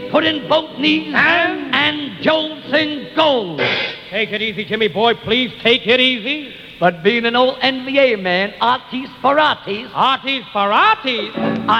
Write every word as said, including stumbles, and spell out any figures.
put in both knees, And? and Joe sings goal. Take it easy, Jimmy boy. Please take it easy. But being an old N B A man, artis for artis, Arties for arties.